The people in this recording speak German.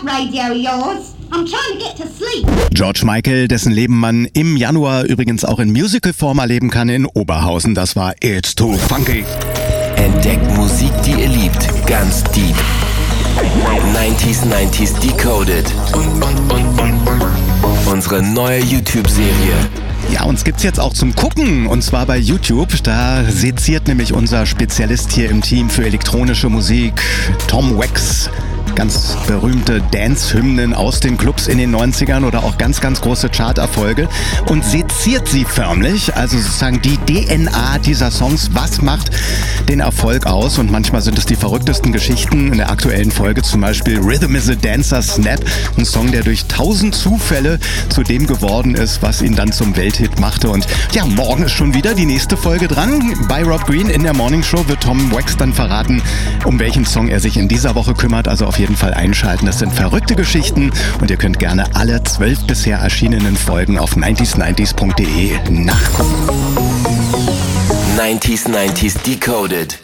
radio of yours. I'm trying to get to sleep. George Michael, dessen Leben man im Januar übrigens auch in Musical-Form erleben kann in Oberhausen. Das war It's Too Funky. Entdeckt Musik, die ihr liebt, ganz deep. 90s Decoded. Unsere neue YouTube-Serie. Ja, uns gibt's jetzt auch zum Gucken, und zwar bei YouTube. Da seziert nämlich unser Spezialist hier im Team für elektronische Musik, Tom Wax, ganz berühmte Dance-Hymnen aus den Clubs in den 90ern oder auch ganz, ganz große Charterfolge und seziert sie förmlich, also sozusagen die DNA dieser Songs. Was macht den Erfolg aus? Und manchmal sind es die verrücktesten Geschichten. In der aktuellen Folge zum Beispiel Rhythm is a Dancer Snap, ein Song, der durch 1000 Zufälle zu dem geworden ist, was ihn dann zum Welthit machte. Und ja, morgen ist schon wieder die nächste Folge dran. Bei Rob Green in der Morning Show wird Tom Wax dann verraten, um welchen Song er sich in dieser Woche kümmert. Also auf jeden Fall einschalten. Das sind verrückte Geschichten und ihr könnt gerne alle 12 bisher erschienenen Folgen auf 90s90s.de nachgucken. 90s Decoded.